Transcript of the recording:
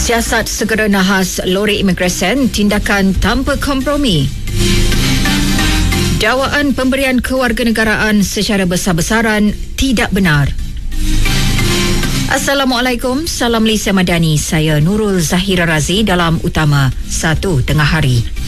Siasat segera nahas lori imigresen, tindakan tanpa kompromi. Dakwaan pemberian kewarganegaraan secara besar-besaran tidak benar. Assalamualaikum, salam Malaysia Madani. Saya Nurul Zahira Razi dalam Utama 1 Tengah Hari.